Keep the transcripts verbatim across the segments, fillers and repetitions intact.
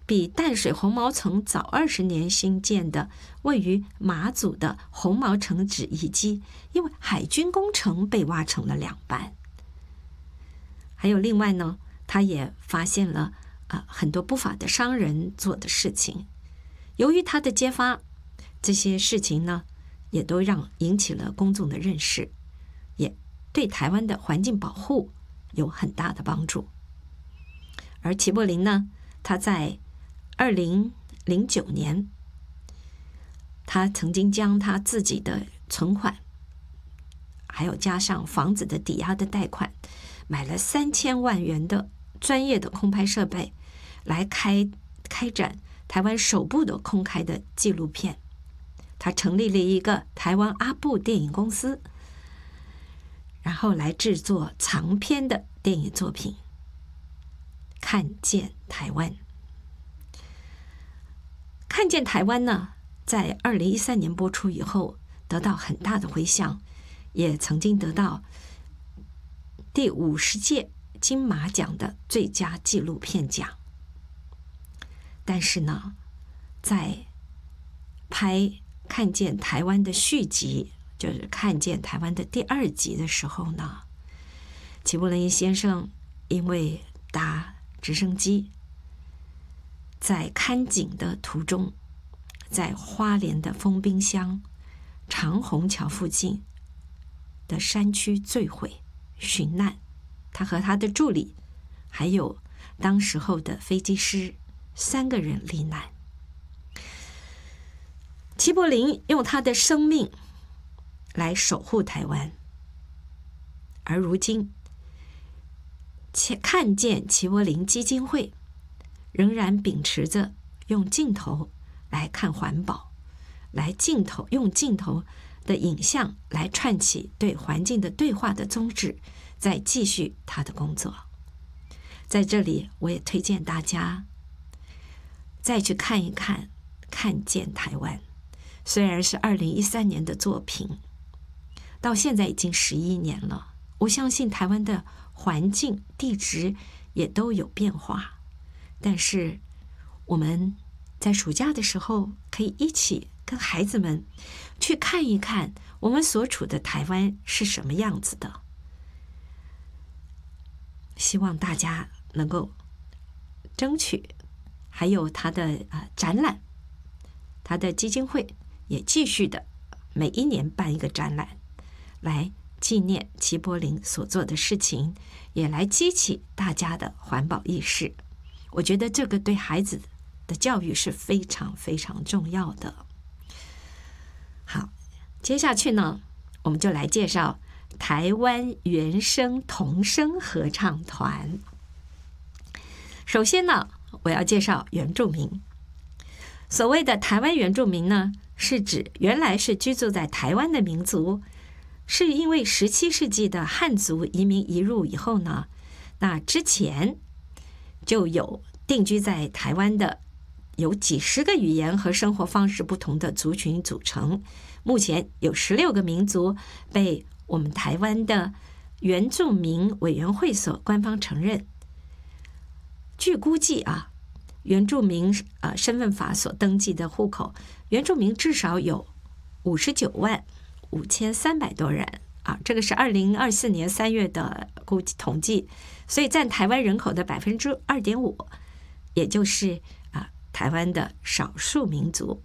比淡水红毛层早二十年兴建的位于马祖的红毛城址遗迹，因为海军工程被挖成了两半。还有另外呢，他也发现了呃很多不法的商人做的事情。由于他的揭发，这些事情呢，也都让引起了公众的认识，也对台湾的环境保护有很大的帮助。而齐柏林呢，他在二零零九年，他曾经将他自己的存款，还有加上房子的抵押的贷款，买了三千万元的专业的空拍设备，来开开展台湾首部的空拍的纪录片。他成立了一个台湾阿布电影公司，然后来制作长篇的电影作品《看见台湾》。看见台湾呢，在二零一三年播出以后，得到很大的回响，也曾经得到第五十届金马奖的最佳纪录片奖。但是呢，在拍看见台湾的续集，就是看见台湾的第二集的时候呢，齐柏林先生因为搭直升机在看景的途中，在花莲的丰滨乡长虹桥附近的山区坠毁殉难，他和他的助理还有当时候的飞机师三个人罹难。齐柏林用他的生命来守护台湾，而如今看见齐柏林基金会仍然秉持着用镜头来看环保，来镜头用镜头的影像来串起对环境的对话的宗旨，再继续他的工作。在这里我也推荐大家再去看一看看见台湾，虽然是二零一三年的作品，到现在已经十一年了，我相信台湾的环境地质也都有变化，但是我们在暑假的时候可以一起跟孩子们去看一看我们所处的台湾是什么样子的。希望大家能够争取，还有他的呃展览，他的基金会也继续的每一年办一个展览，来纪念齐柏林所做的事情，也来激起大家的环保意识。我觉得这个对孩子的教育是非常非常重要的。好，接下去呢，我们就来介绍台湾原声童声合唱团。首先呢，我要介绍原住民。所谓的台湾原住民呢，是指原来是居住在台湾的民族，是因为十七世纪的汉族移民移入以后呢，那之前就有定居在台湾的有几十个语言和生活方式不同的族群组成，目前有十六个民族被我们台湾的原住民委员会所官方承认。据估计啊，原住民呃身份法所登记的户口，原住民至少有五十九万五千三百多人啊，这个是二零二四年三月的估计统计，所以占台湾人口的百分之二点五，也就是啊台湾的少数民族。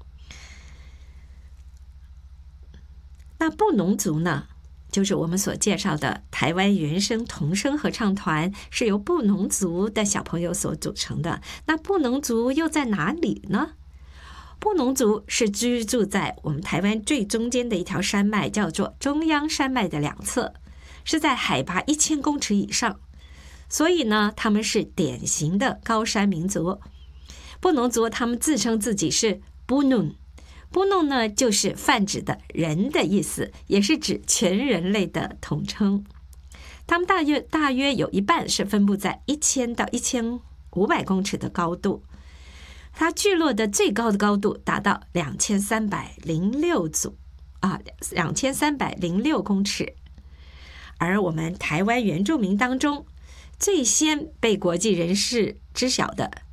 那布农族呢，就是我们所介绍的台湾原声童声合唱团，是由布农族的小朋友所组成的。那布农族又在哪里呢？布农族是居住在我们台湾最中间的一条山脉，叫做中央山脉的两侧，是在海拔一千公尺以上，所以呢，他们是典型的高山民族。布农族他们自称自己是布农，布农呢就是泛指的人的意思，也是指全人类的统称。他们大约大约有一半是分布在一千到一千五百公尺的高度。它聚落的最高的高度达到两千三百零六组啊，两千三百零六公尺。而我们台湾原住民当中，最先被国际人士知晓的